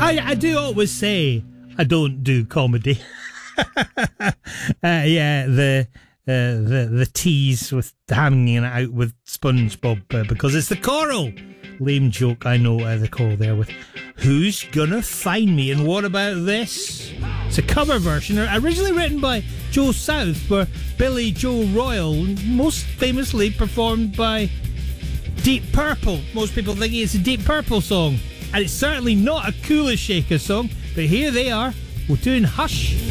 I do always say I don't do comedy. Yeah, the tease with hanging it out with SpongeBob because it's the choral. Lame joke, I know, the choral there with Who's Gonna Find Me? And what about this? It's a cover version, originally written by Joe South, for Billy Joe Royal, most famously performed by Deep Purple. Most people think it's a Deep Purple song, and it's certainly not a Kula Shaker song, but here they are. We're doing Hush.